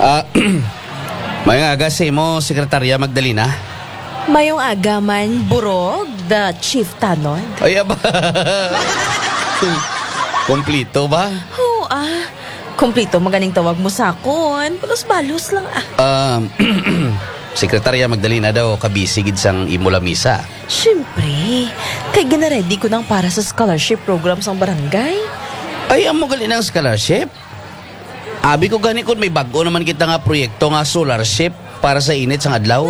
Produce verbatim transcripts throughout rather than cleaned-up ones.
Ah, may nga aga si mo, Sekretarya Magdalena. Mayong agaman, Burog, the chief tanod. Ay, aba. Komplito ba? Oo ah, kumplito maganing tawag mo sa akon. Balos-balos lang ah. Um, Sekretarya Magdalena daw kabisigid sang imo lamisa. Siyempre, kay ginaready ko nang para sa scholarship program sa barangay. Ay, amo gali ng scholarship. Abi ko gani kun may bago naman kita nga proyekto nga solarship para sa init sang adlaw.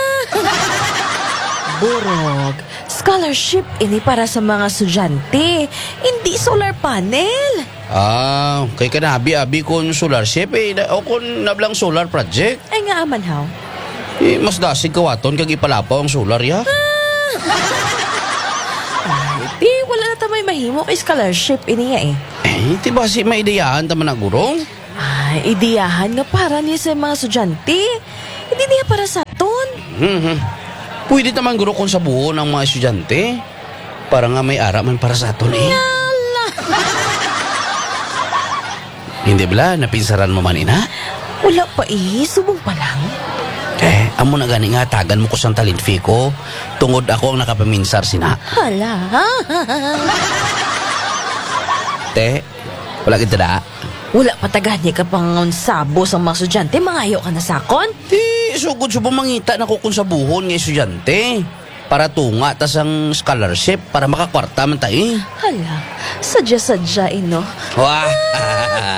Burog, scholarship ini para sa mga estudyante, hindi solar panel. Ah, kay kanabi-abi kun solarship eh, o kun nablang solar project. Ay nga aman haw. Eh, mas dasig kawaton kag ipalapaw ang solar ya. Ay, di, wala na tamay mahimo kay scholarship ini nga eh. Eh, di ba si maideyahan taman na gurong? Ay, ideyahan nga para niya sa mga estudyante. Hindi niya para sa aton. Hmm, pwede naman guro kung sa buo ng mga estudyante. Para nga may araman para sa aton eh. Ala. Hindi bala, napinsaran mo man ina? Wala pa eh, subong pa lang. Eh, amo na gani nga, tagan mo ko sang talent fee ko. Tungod ako ang nakapaminsar sina. Hala. Te, wala kita da. Wala patagad niya ka pang sabo sa mga estudyante, mangayo ka na sakon? Di, sugod sa bumangita na ko kung sa buhon ng estudyante. Para tunga, tas ang scholarship, para makakwarta man tayo. Hala, sadya-sadya ino. Wah!